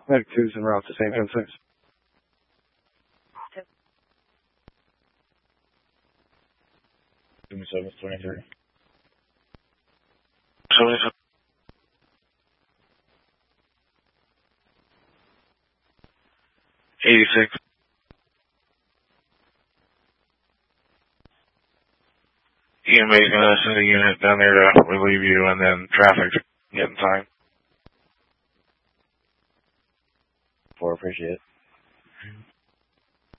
Medic 2's en route to St. Vincent. Give me 723. 86. EMA is going to send a unit down there to relieve you, and then traffic's getting time. 4, appreciate it.